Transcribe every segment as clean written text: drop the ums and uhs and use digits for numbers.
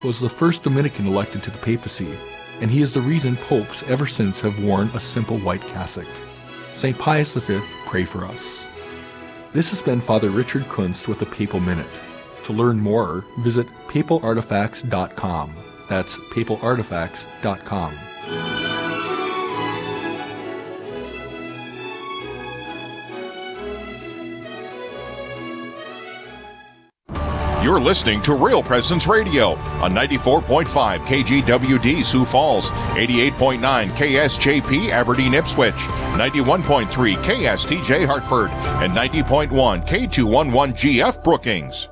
was the first Dominican elected to the papacy, and he is the reason popes ever since have worn a simple white cassock. St. Pius V, pray for us. This has been Father Richard Kunst with the Papal Minute. To learn more, visit papalartifacts.com. That's papalartifacts.com. You're listening to Real Presence Radio on 94.5 KGWD Sioux Falls, 88.9 KSJP Aberdeen Ipswich, 91.3 KSTJ Hartford, and 90.1 K211GF Brookings.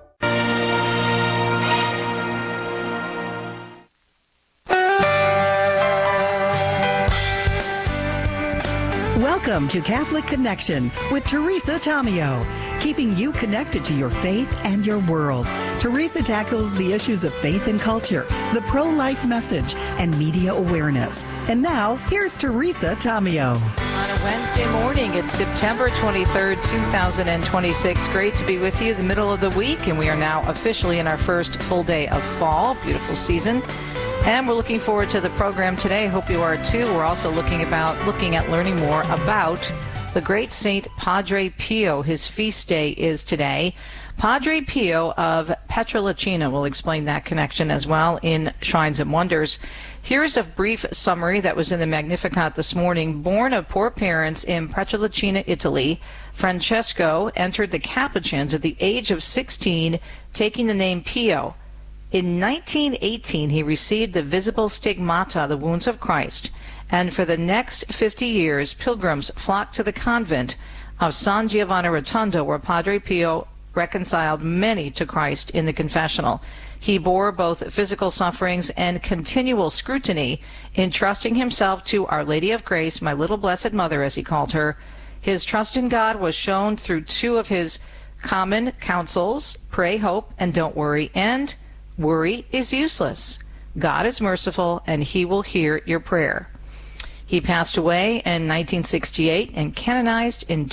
Welcome to Catholic Connection with Teresa Tomeo, keeping you connected to your faith and your world. Teresa tackles the issues of faith and culture, the pro-life message, and media awareness. And now, here's Teresa Tomeo. On a Wednesday morning, it's September 23rd, 2026. Great to be with you the middle of the week, and we are now officially in our first full day of fall. Beautiful season. And we're looking forward to the program today. Hope you are too. We're also looking at learning more about the great Saint Padre Pio. His feast day is today. Padre Pio of Pietrelcina. We'll explain that connection as well in Shrines and Wonders. Here's a brief summary that was in the Magnificat this morning. Born of poor parents in Pietrelcina, Italy, Francesco entered the Capuchins at the age of 16, taking the name Pio. In 1918, he received the visible stigmata, the wounds of Christ, and for the next 50 years, pilgrims flocked to the convent of San Giovanni Rotondo, where Padre Pio reconciled many to Christ in the confessional. He bore both physical sufferings and continual scrutiny, entrusting himself to Our Lady of Grace, my little blessed mother, as he called her. His trust in God was shown through two of his common counsels: pray, hope, and don't worry, and worry is useless. God is merciful, and he will hear your prayer. He passed away in 1968 and canonized in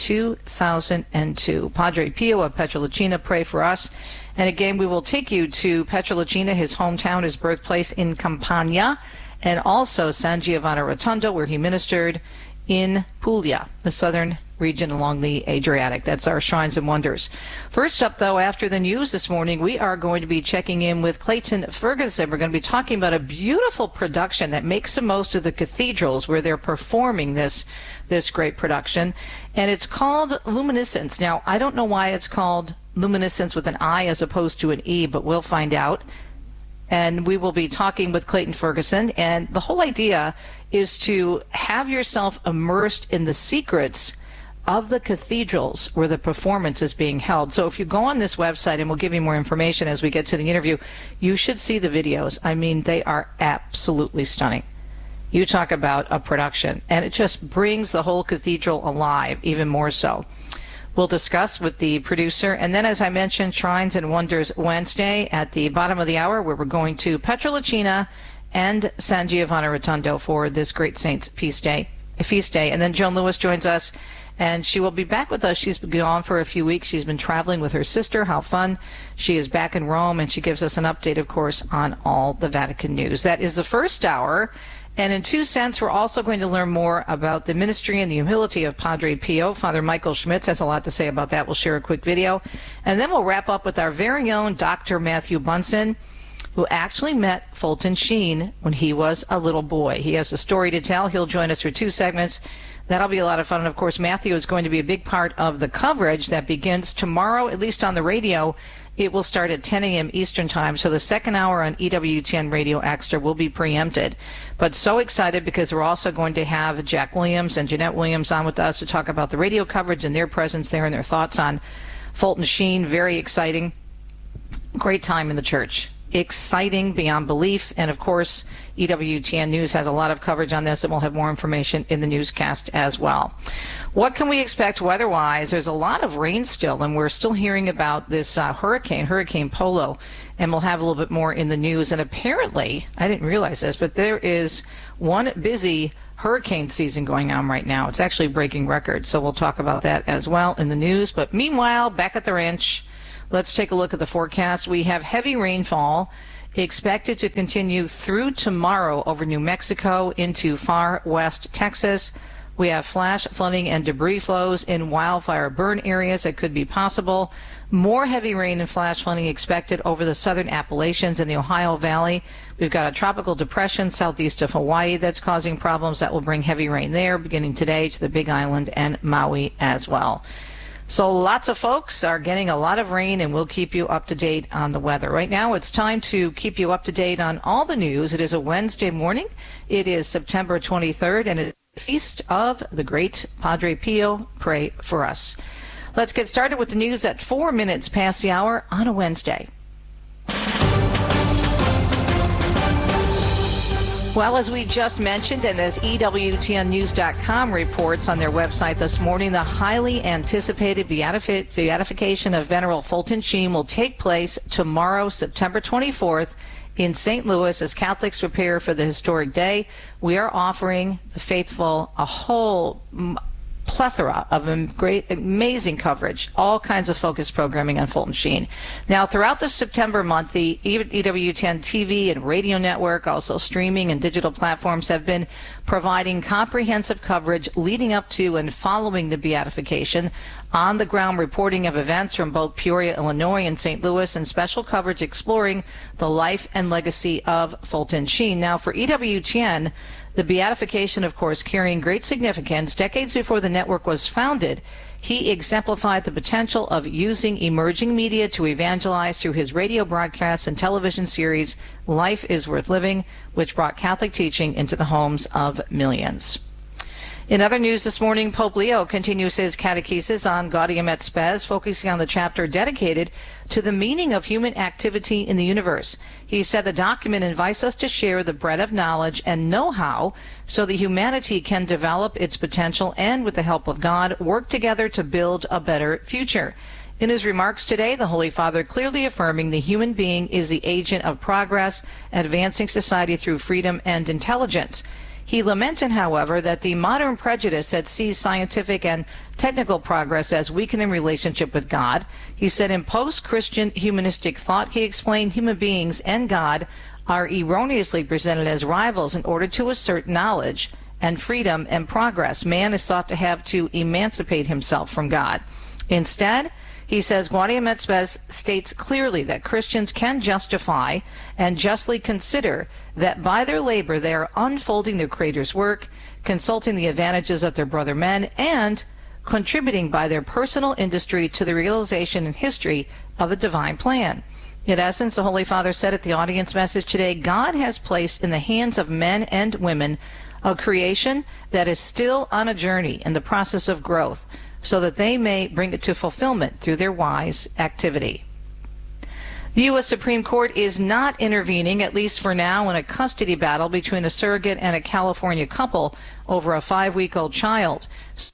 2002. Padre Pio of Pietrelcina, pray for us. And again, we will take you to Pietrelcina, his hometown, his birthplace in Campania, and also San Giovanni Rotondo, where he ministered in Puglia, the southern region along the Adriatic. That's our Shrines and Wonders. First up, though, after the news this morning, we are going to be checking in with Clayton Ferguson. We're going to be talking about a beautiful production that makes the most of the cathedrals where they're performing this great production. And it's called Luminescence. Now, I don't know why it's called Luminescence with an I as opposed to an E, but we'll find out. And we will be talking with Clayton Ferguson. And the whole idea is to have yourself immersed in the secrets of the cathedrals where the performance is being held. So if you go on this website, and we'll give you more information as we get to the interview, you should see the videos. I mean, they are absolutely stunning. You talk about a production, and it just brings the whole cathedral alive, even more so. We'll discuss with the producer. And then, as I mentioned, Shrines and Wonders Wednesday at the bottom of the hour, where we're going to Pietrelcina and San Giovanni Rotondo for this great saint's feast day. And then Joan Lewis joins us, and she will be back with us. She's been gone for a few weeks. She's been traveling with her sister. How fun. She is back in Rome, and she gives us an update, of course, on all the Vatican news. That is the first hour. And in 2 cents, we're also going to learn more about the ministry and the humility of Padre Pio. Father Michael Schmitz has a lot to say about that. We'll share a quick video. And then we'll wrap up with our very own Dr. Matthew Bunson, who actually met Fulton Sheen when he was a little boy. He has a story to tell. He'll join us for 2 segments. That'll be a lot of fun. And, of course, Matthew is going to be a big part of the coverage that begins tomorrow, at least on the radio. It will start at 10 a.m. Eastern Time, so the second hour on EWTN Radio Extra will be preempted. But so excited because we're also going to have Jack Williams and Jeanette Williams on with us to talk about the radio coverage and their presence there and their thoughts on Fulton Sheen. Very exciting. Great time in the church. Exciting beyond belief. And, of course, EWTN News has a lot of coverage on this, and we'll have more information in the newscast as well. What can we expect weather-wise? There's a lot of rain still, and we're still hearing about this Hurricane Polo, and we'll have a little bit more in the news. And apparently, I didn't realize this, but there is one busy hurricane season going on right now. It's actually breaking records, so we'll talk about that as well in the news. But meanwhile, back at the ranch, let's take a look at the forecast. We have heavy rainfall expected to continue through tomorrow over New Mexico into far west Texas. We have flash flooding and debris flows in wildfire burn areas that could be possible. More heavy rain and flash flooding expected over the southern Appalachians and the Ohio Valley. We've got a tropical depression southeast of Hawaii that's causing problems that will bring heavy rain there beginning today to the Big Island and Maui as well. So lots of folks are getting a lot of rain, and we'll keep you up to date on the weather. Right now, it's time to keep you up to date on all the news. It is a Wednesday morning. It is September 23rd, and it's the feast of the great Padre Pio. Pray for us. Let's get started with the news at 4 minutes past the hour on a Wednesday. Well, as we just mentioned, and as EWTNnews.com reports on their website this morning, the highly anticipated beatification of Venerable Fulton Sheen will take place tomorrow, September 24th, in St. Louis. As Catholics prepare for the historic day, we are offering the faithful a whole plethora of great, amazing coverage, all kinds of focused programming on Fulton Sheen. Now, throughout the September month, the EWTN TV and radio network, also streaming and digital platforms, have been providing comprehensive coverage leading up to and following the beatification, on-the-ground reporting of events from both Peoria, Illinois, and St. Louis, and special coverage exploring the life and legacy of Fulton Sheen. Now, for EWTN, the beatification, of course, carrying great significance. Decades before the network was founded, he exemplified the potential of using emerging media to evangelize through his radio broadcasts and television series, Life is Worth Living, which brought Catholic teaching into the homes of millions. In other news this morning, Pope Leo continues his catechesis on Gaudium et Spes, focusing on the chapter dedicated to the meaning of human activity in the universe. He said the document invites us to share the bread of knowledge and know-how so that humanity can develop its potential and, with the help of God, work together to build a better future. In his remarks today, the Holy Father clearly affirming the human being is the agent of progress, advancing society through freedom and intelligence. He lamented, however, that the modern prejudice that sees scientific and technical progress as weakening relationship with God. He said in post-Christian humanistic thought, he explained human beings and God are erroneously presented as rivals in order to assert knowledge and freedom and progress. Man is thought to have to emancipate himself from God. Instead, he says Gaudium et Spes states clearly that Christians can justify and justly consider that by their labor they are unfolding their Creator's work, consulting the advantages of their brother men, and contributing by their personal industry to the realization and history of the divine plan. In essence, the Holy Father said at the audience message today, God has placed in the hands of men and women a creation that is still on a journey in the process of growth, so that they may bring it to fulfillment through their wise activity. The U.S. Supreme Court is not intervening, at least for now, in a custody battle between a surrogate and a California couple over a 5-week-old child.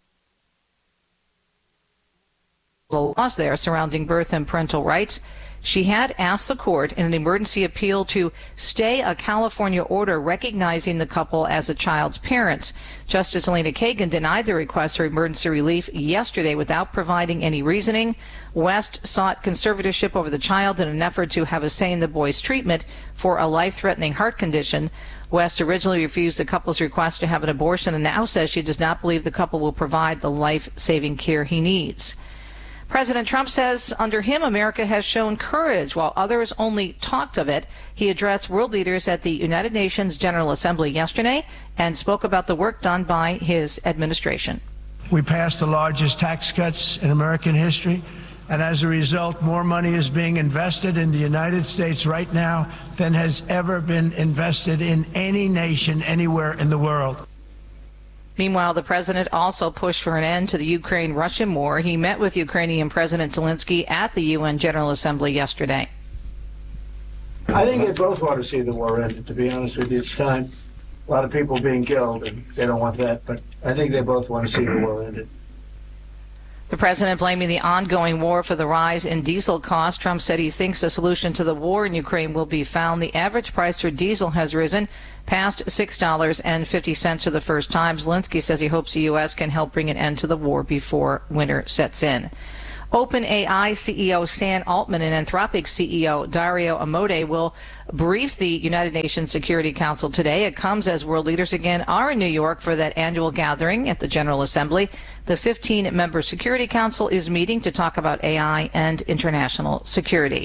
The laws there surrounding birth and parental rights. She had asked the court in an emergency appeal to stay a California order recognizing the couple as a child's parents. Justice Elena Kagan denied the request for emergency relief yesterday without providing any reasoning. West sought conservatorship over the child in an effort to have a say in the boy's treatment for a life-threatening heart condition. West originally refused the couple's request to have an abortion and now says she does not believe the couple will provide the life-saving care he needs. President Trump says under him, America has shown courage while others only talked of it. He addressed world leaders at the United Nations General Assembly yesterday and spoke about the work done by his administration. We passed the largest tax cuts in American history, and as a result, more money is being invested in the United States right now than has ever been invested in any nation anywhere in the world. Meanwhile, the president also pushed for an end to the Ukraine-Russian war. He met with Ukrainian President Zelensky at the UN General Assembly yesterday. I think they both want to see the war ended, to be honest with you. It's time. A lot of people being killed, and they don't want that, but I think they both want to see the war ended. The president blaming the ongoing war for the rise in diesel costs. Trump said he thinks a solution to the war in Ukraine will be found. The average price for diesel has risen past $6.50 for the first time. Zelensky says he hopes the U.S. can help bring an end to the war before winter sets in. OpenAI CEO Sam Altman and Anthropic CEO Dario Amodei will brief the United Nations Security Council today. It comes as world leaders again are in New York for that annual gathering at the General Assembly. The 15-member Security Council is meeting to talk about AI and international security.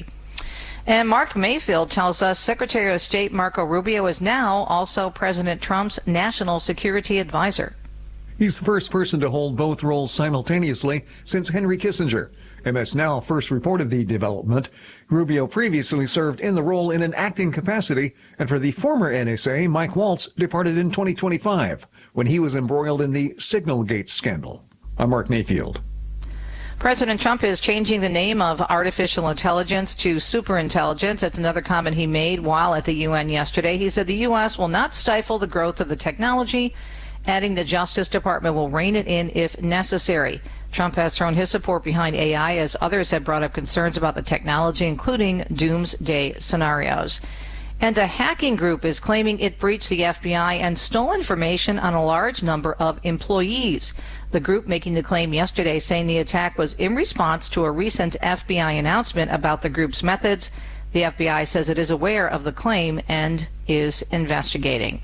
And Mark Mayfield tells us Secretary of State Marco Rubio is now also President Trump's national security advisor. He's the first person to hold both roles simultaneously since Henry Kissinger. MS Now first reported the development. Rubio previously served in the role in an acting capacity, and for the former NSA, Mike Waltz departed in 2025 when he was embroiled in the Signalgate scandal. I'm Mark Mayfield. President Trump is changing the name of artificial intelligence to superintelligence. That's another comment he made while at the UN yesterday. He said the U.S. will not stifle the growth of the technology, adding the Justice Department will rein it in if necessary. Trump has thrown his support behind AI as others have brought up concerns about the technology, including doomsday scenarios. And a hacking group is claiming it breached the FBI and stole information on a large number of employees. The group making the claim yesterday saying the attack was in response to a recent FBI announcement about the group's methods. The FBI says it is aware of the claim and is investigating.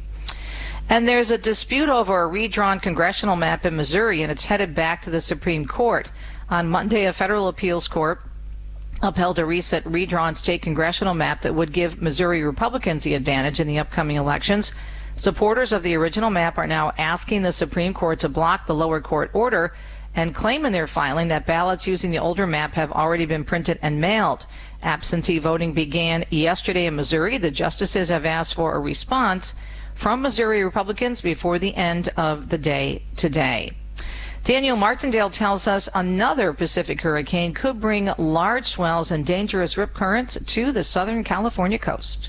And there's a dispute over a redrawn congressional map in Missouri, and it's headed back to the Supreme Court. On Monday, a federal appeals court upheld a recent redrawn state congressional map that would give Missouri Republicans the advantage in the upcoming elections. Supporters of the original map are now asking the Supreme Court to block the lower court order and claim in their filing that ballots using the older map have already been printed and mailed. Absentee voting began yesterday in Missouri. The justices have asked for a response from Missouri Republicans before the end of the day today. Daniel Martindale tells us another Pacific hurricane could bring large swells and dangerous rip currents to the Southern California coast.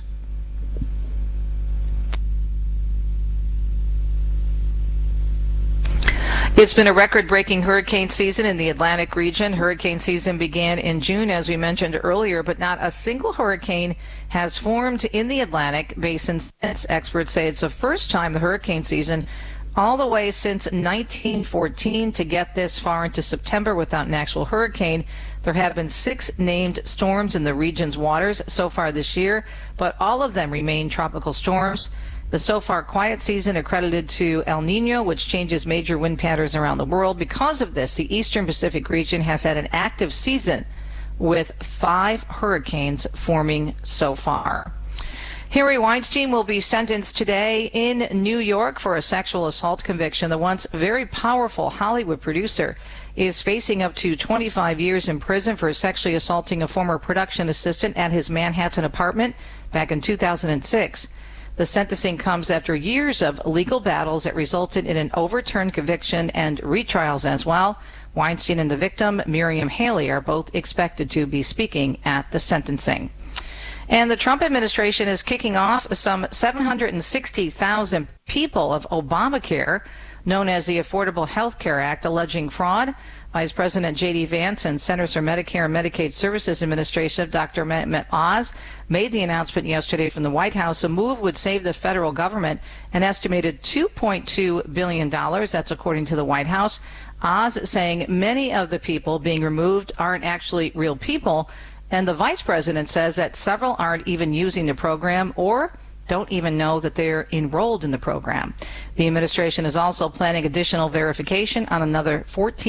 It's been a record-breaking hurricane season in the Atlantic region. Hurricane season began in June, as we mentioned earlier, but not a single hurricane has formed in the Atlantic basin since. Experts say it's the first time the hurricane season all the way since 1914 to get this far into September without an actual hurricane. There have been 6 named storms in the region's waters so far this year, but all of them remain tropical storms. The so far quiet season accredited to El Nino, which changes major wind patterns around the world. Because of this, the Eastern Pacific region has had an active season with 5 hurricanes forming so far. Harry Weinstein will be sentenced today in New York for a sexual assault conviction. The once very powerful Hollywood producer is facing up to 25 years in prison for sexually assaulting a former production assistant at his Manhattan apartment back in 2006. The sentencing comes after years of legal battles that resulted in an overturned conviction and retrials as well. Weinstein and the victim, Miriam Haley, are both expected to be speaking at the sentencing. And the Trump administration is kicking off some 760,000 people of Obamacare, known as the Affordable Health Care Act, alleging fraud. Vice President J.D. Vance and Centers for Medicare and Medicaid Services Administration Dr. Mehmet Oz made the announcement yesterday from the White House. A move would save the federal government an estimated $2.2 billion. That's according to the White House. Oz saying many of the people being removed aren't actually real people. And the vice president says that several aren't even using the program or don't even know that they're enrolled in the program. The administration is also planning additional verification on another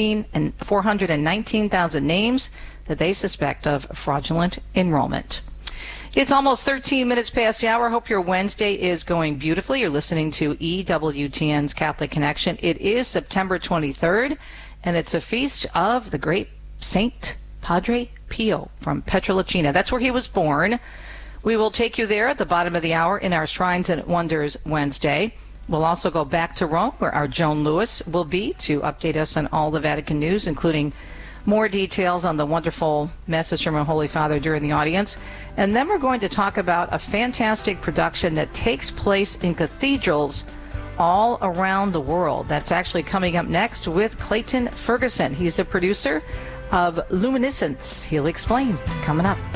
419,000 names that they suspect of fraudulent enrollment. It's almost 13 minutes past the hour. Hope your Wednesday is going beautifully. You're listening to EWTN's Catholic Connection. It is September 23rd, and it's a feast of the great Saint Padre Pio from Pietrelcina. That's where he was born. We will take you there at the bottom of the hour in our Shrines and Wonders Wednesday. We'll also go back to Rome, where our Joan Lewis will be to update us on all the Vatican news, including more details on the wonderful message from our Holy Father during the audience. And then we're going to talk about a fantastic production that takes place in cathedrals all around the world. That's actually coming up next with Clayton Ferguson. He's the producer of Luminescence. He'll explain coming up.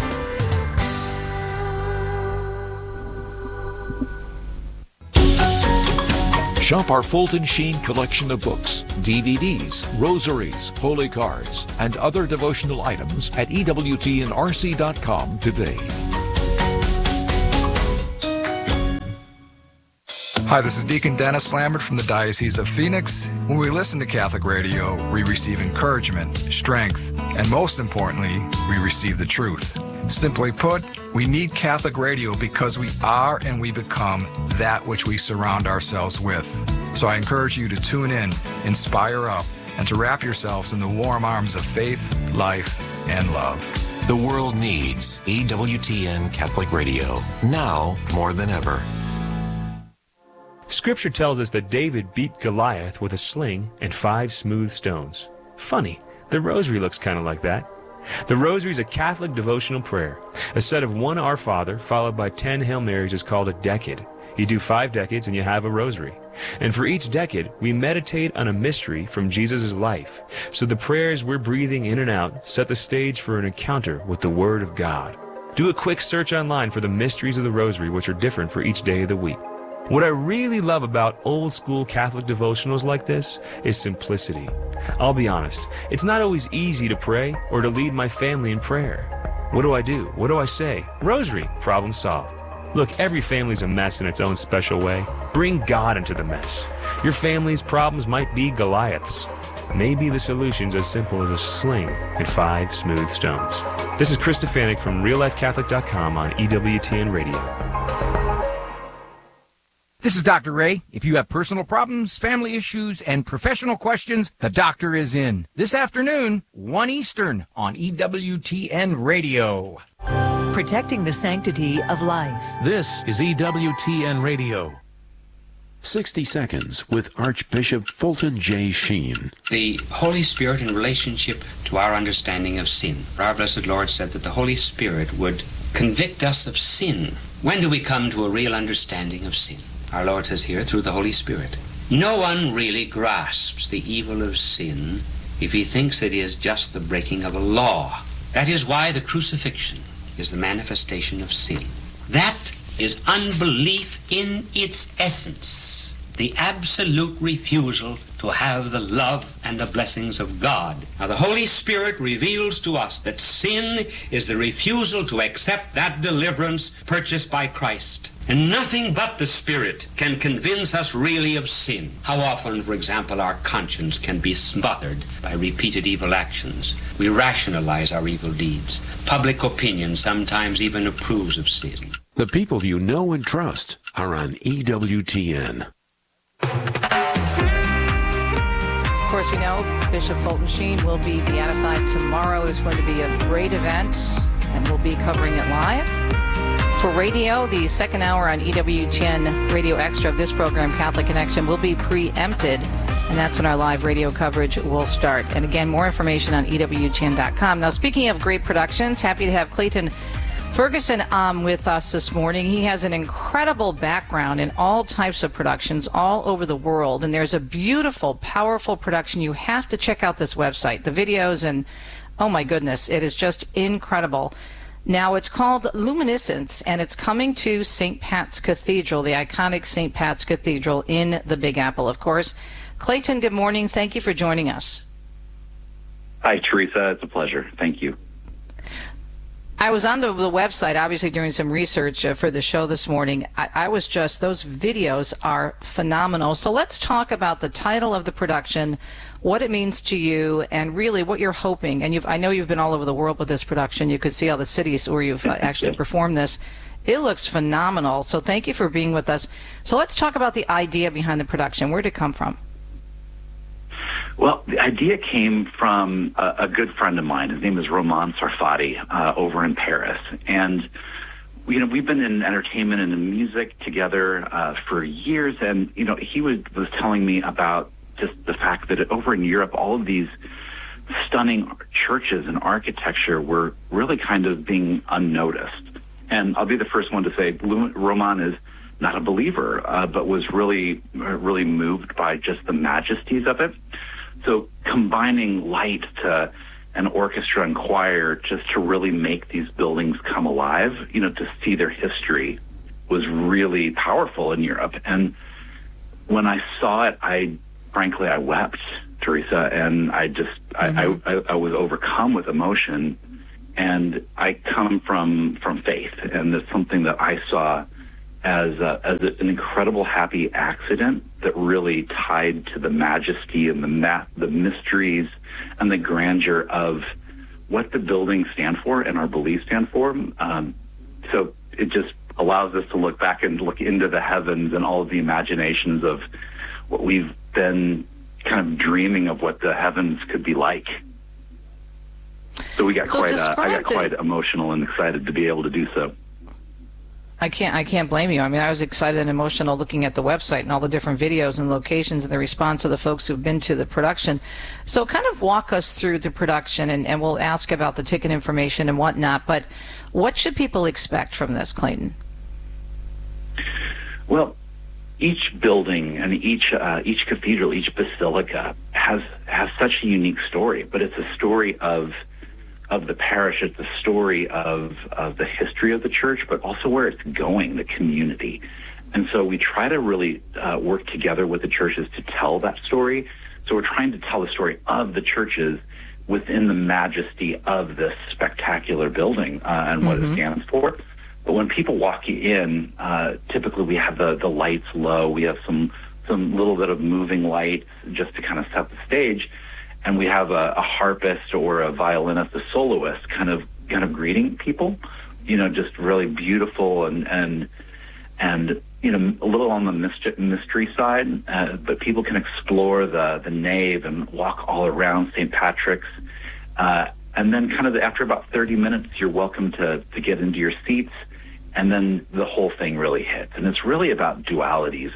Shop our Fulton Sheen collection of books, DVDs, rosaries, holy cards, and other devotional items at EWTNRC.com today. Hi, this is Deacon Dennis Lambert from the Diocese of Phoenix. When we listen to Catholic radio, we receive encouragement, strength, and most importantly, we receive the truth. Simply put, we need Catholic radio because we are and we become that which we surround ourselves with. So I encourage you to tune in, inspire up, and to wrap yourselves in the warm arms of faith, life, and love. The world needs EWTN Catholic Radio, now more than ever. Scripture tells us that David beat Goliath with a sling and 5 smooth stones. Funny, the rosary looks kind of like that. The rosary is a Catholic devotional prayer. A set of 1 Our Father followed by 10 Hail Marys is called a decade. You do 5 decades and you have a rosary. And for each decade, we meditate on a mystery from Jesus' life. So the prayers we're breathing in and out set the stage for an encounter with the Word of God. Do a quick search online for the mysteries of the rosary, which are different for each day of the week. What I really love about old school Catholic devotionals like this is simplicity. I'll be honest, it's not always easy to pray or to lead my family in prayer. What do I do? What do I say? Rosary, problem solved. Look, every family's a mess in its own special way. Bring God into the mess. Your family's problems might be Goliaths. Maybe the solution's as simple as a sling and 5 smooth stones. This is Chris Stefanik from RealLifeCatholic.com on EWTN Radio. This is Dr. Ray. If you have personal problems, family issues, and professional questions, the doctor is in. This afternoon, 1 Eastern on EWTN Radio. Protecting the sanctity of life. This is EWTN Radio. 60 Seconds with Archbishop Fulton J. Sheen. The Holy Spirit in relationship to our understanding of sin. Our Blessed Lord said that the Holy Spirit would convict us of sin. When do we come to a real understanding of sin? Our Lord says here, through the Holy Spirit. No one really grasps the evil of sin if he thinks it is just the breaking of a law. That is why the crucifixion is the manifestation of sin. That is unbelief in its essence. The absolute refusal to have the love and the blessings of God. Now, the Holy Spirit reveals to us that sin is the refusal to accept that deliverance purchased by Christ. And nothing but the Spirit can convince us really of sin. How often, for example, our conscience can be smothered by repeated evil actions. We rationalize our evil deeds. Public opinion sometimes even approves of sin. The people you know and trust are on EWTN. Of course, we know Bishop Fulton Sheen will be beatified tomorrow. It's going to be a great event, and we'll be covering it live. For radio, the second hour on EWTN Radio Extra of this program, Catholic Connection, will be preempted, and that's when our live radio coverage will start. And again, more information on EWTN.com. Now, speaking of great productions, happy to have Clayton Ferguson with us this morning. He has an incredible background in all types of productions all over the world, and there's a beautiful, powerful production. You have to check out this website, the videos, and oh my goodness, it is just incredible. Now, it's called Luminiscence, and it's coming to St. Pat's Cathedral, the iconic St. Pat's Cathedral in the Big Apple, of course. Clayton, good morning. Thank you for joining us. Hi, Teresa. It's a pleasure. Thank you. I was on the website, obviously, doing some research for the show this morning. I was just, those videos are phenomenal. So let's talk about the title of the production, what it means to you, and really what you're hoping. And I know you've been all over the world with this production. You could see all the cities where you've actually performed this. It looks phenomenal. So thank you for being with us. So let's talk about the idea behind the production. Where did it come from? Well, the idea came from a good friend of mine. His name is Roman Sarfati over in Paris. And, we've been in entertainment and in music together for years. And, he was telling me about just the fact that over in Europe, all of these stunning churches and architecture were really kind of being unnoticed. And I'll be the first one to say Roman is not a believer, but was really, really moved by just the majesties of it. So combining light to an orchestra and choir just to really make these buildings come alive, to see their history was really powerful in Europe. And when I saw it, I wept, Teresa, and I was overcome with emotion. And I come from faith, and it's something that I saw as an incredible happy accident that really tied to the majesty and the mysteries and the grandeur of what the buildings stand for and our beliefs stand for. So it just allows us to look back and look into the heavens and all of the imaginations of what we've been kind of dreaming of what the heavens could be like. So I got quite emotional and excited to be able to do so. I can't blame you. I mean, I was excited and emotional looking at the website and all the different videos and locations and the response of the folks who've been to the production. So kind of walk us through the production, and we'll ask about the ticket information and whatnot, but what should people expect from this, Clayton? Well, each building and each cathedral, each basilica has such a unique story, but it's a story of the parish. It's a story of the history of the church, but also where it's going, the community. And so we try to really work together with the churches to tell that story. So we're trying to tell the story of the churches within the majesty of this spectacular building and what it stands for. But when people walk in, typically we have the lights low. We have some little bit of moving lights just to kind of set the stage. And we have a harpist or a violinist, a soloist, kind of greeting people, just really beautiful and a little on the mystery side. But people can explore the nave and walk all around St. Patrick's. And then kind of after about 30 minutes, you're welcome to get into your seats. And then the whole thing really hits. And it's really about dualities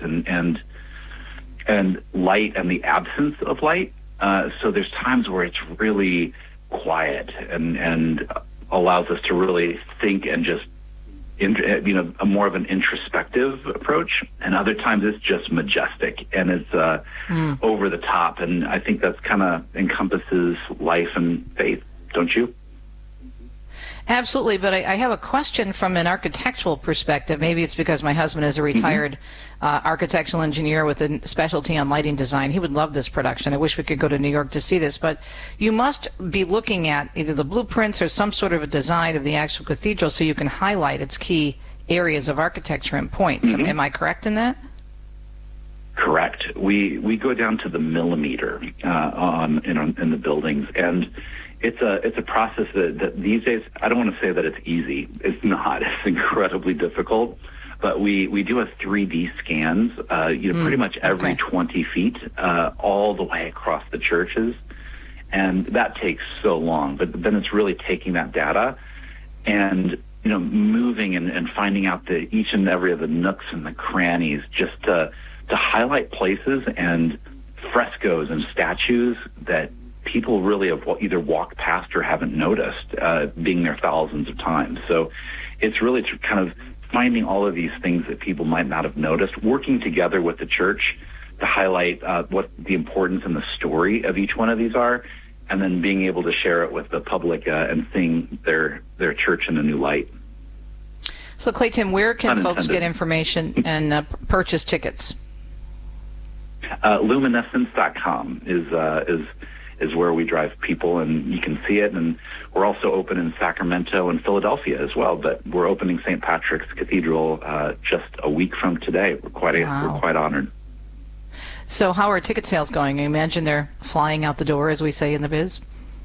and light and the absence of light. So there's times where it's really quiet and allows us to really think and just, a more of an introspective approach. And other times it's just majestic and it's over the top. And I think that's kind of encompasses life and faith, don't you? Absolutely, but I have a question from an architectural perspective. Maybe it's because my husband is a retired architectural engineer with a specialty on lighting design. He would love this production. I wish we could go to New York to see this, but you must be looking at either the blueprints or some sort of a design of the actual cathedral so you can highlight its key areas of architecture and points. Am I correct in that? Correct. We go down to the millimeter in the buildings, and it's a process that these days, I don't want to say that it's easy. It's not. It's incredibly difficult. But we do a 3D scans, pretty much every 20 feet, all the way across the churches. And that takes so long. But then it's really taking that data and, moving and finding out each and every of the nooks and the crannies just to highlight places and frescoes and statues that people really have either walked past or haven't noticed, being there thousands of times. So it's really kind of finding all of these things that people might not have noticed, working together with the church to highlight what the importance and the story of each one of these are, and then being able to share it with the public and seeing their church in a new light. So Clayton, where can folks get information and purchase tickets? Luminescence.com is where we drive people, and you can see it. And we're also open in Sacramento and Philadelphia as well. But we're opening St. Patrick's Cathedral just a week from today. We're quite honored. So how are ticket sales going? I imagine they're flying out the door, as we say in the biz.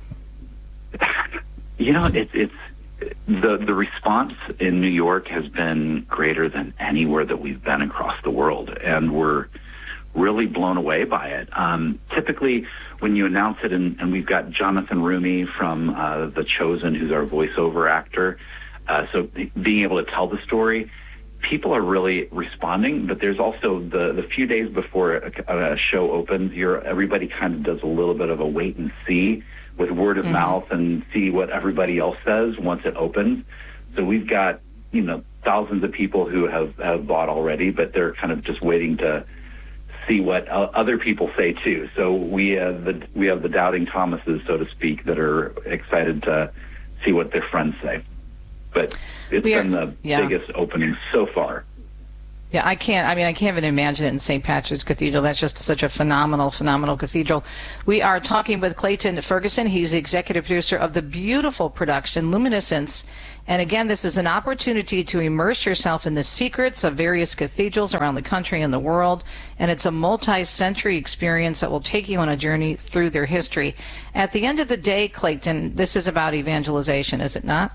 It's the response in New York has been greater than anywhere that we've been across the world, and we're really blown away by it. Typically, when you announce it, and we've got Jonathan Rumi from The Chosen, who's our voiceover actor, so being able to tell the story, people are really responding. But there's also the few days before a show opens, everybody kind of does a little bit of a wait and see with word of mouth and see what everybody else says once it opens. So we've got thousands of people who have bought already, but they're kind of just waiting to see what other people say too. So we have the doubting Thomases, so to speak, that are excited to see what their friends say. But it's been the biggest opening so far. Yeah, I can't even imagine it in St. Patrick's Cathedral. That's just such a phenomenal cathedral. We are talking with Clayton Ferguson. He's the executive producer of the beautiful production, Luminescence. And again, this is an opportunity to immerse yourself in the secrets of various cathedrals around the country and the world. And it's a multi-century experience that will take you on a journey through their history. At the end of the day, Clayton, this is about evangelization, is it not?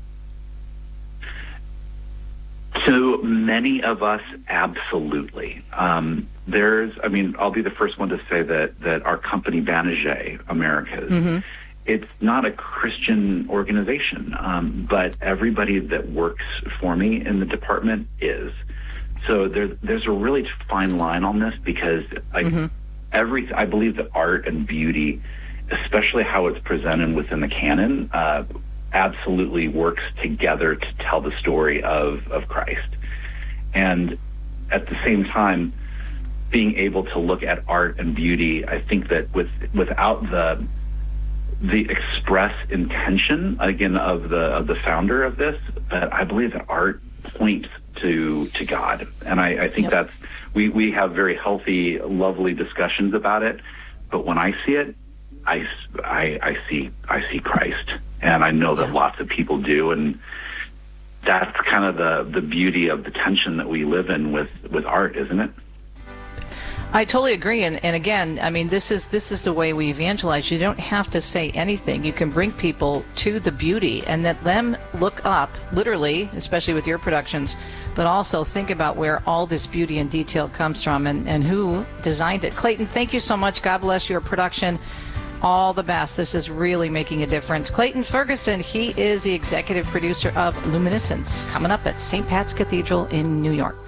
To many of us, absolutely. I'll be the first one to say that our company, Banijay Americas, it's not a Christian organization, but everybody that works for me in the department is. So there's a really fine line on this because I believe that art and beauty, especially how it's presented within the canon, absolutely works together to tell the story of Christ. And at the same time, being able to look at art and beauty, I think that without the express intention, again, of the founder of this, but I believe that art points to God. And I think that's, we have very healthy, lovely discussions about it, but when I see it, I see Christ, and I know that lots of people do, and that's kind of the beauty of the tension that we live in with art, isn't it? I totally agree, and again, I mean, this is the way we evangelize. You don't have to say anything. You can bring people to the beauty and let them look up, literally, especially with your productions, but also think about where all this beauty and detail comes from and who designed it. Clayton, thank you so much. God bless your production. All the best. This is really making a difference. Clayton Ferguson, he is the executive producer of Luminescence, coming up at St. Pat's Cathedral in New York.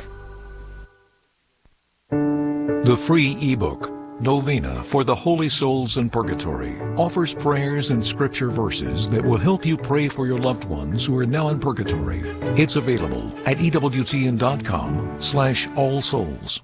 The free ebook, Novena for the Holy Souls in Purgatory, offers prayers and scripture verses that will help you pray for your loved ones who are now in purgatory. It's available at EWTN.com/allsouls.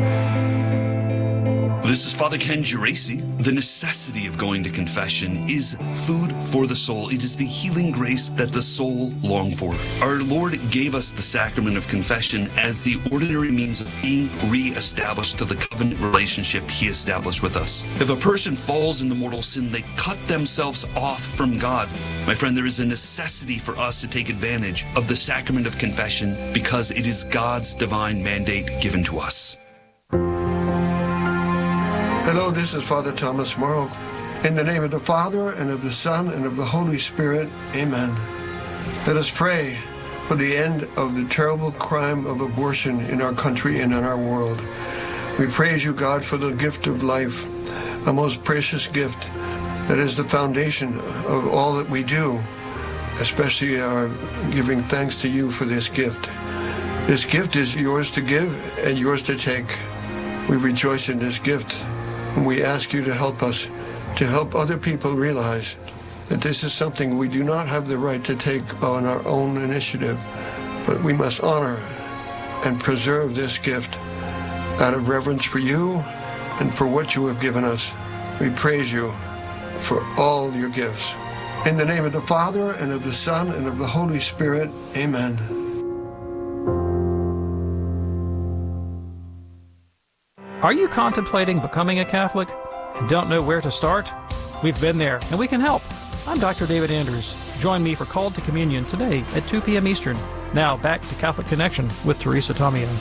This is Father Ken Geraci. The necessity of going to confession is food for the soul. It is the healing grace that the soul longs for. Our Lord gave us the sacrament of confession as the ordinary means of being re-established to the covenant relationship He established with us. If a person falls into mortal sin, they cut themselves off from God. My friend, there is a necessity for us to take advantage of the sacrament of confession because it is God's divine mandate given to us. Hello, this is Father Thomas Morrow. In the name of the Father, and of the Son, and of the Holy Spirit, amen. Let us pray for the end of the terrible crime of abortion in our country and in our world. We praise you, God, for the gift of life, a most precious gift that is the foundation of all that we do, especially our giving thanks to you for this gift. This gift is yours to give and yours to take. We rejoice in this gift. And we ask you to help us, to help other people realize that this is something we do not have the right to take on our own initiative, but we must honor and preserve this gift out of reverence for you and for what you have given us. We praise you for all your gifts. In the name of the Father, and of the Son, and of the Holy Spirit, amen. Are you contemplating becoming a Catholic and don't know where to start? We've been there, and we can help. I'm Dr. David Andrews. Join me for Called to Communion today at 2 p.m. Eastern. Now back to Catholic Connection with Teresa Tomeo.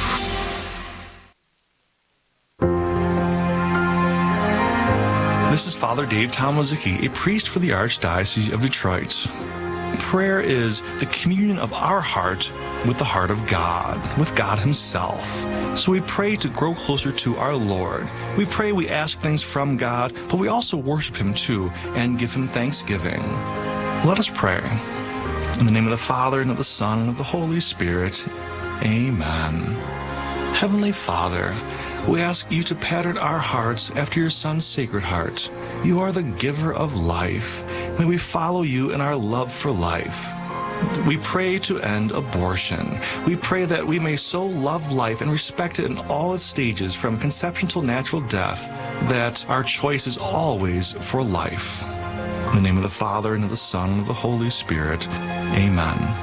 This is Father Dave Tomaszewski, a priest for the Archdiocese of Detroit. Prayer is the communion of our heart with the heart of God, with God Himself. So we pray to grow closer to our Lord. We pray, we ask things from God, but we also worship Him too and give Him thanksgiving. Let us pray. In the name of the Father, and of the Son, and of the Holy Spirit, amen. Heavenly Father, we ask you to pattern our hearts after your Son's sacred heart. You are the giver of life. May we follow you in our love for life. We pray to end abortion. We pray that we may so love life and respect it in all its stages, from conception till natural death, that our choice is always for life. In the name of the Father, and of the Son, and of the Holy Spirit, amen.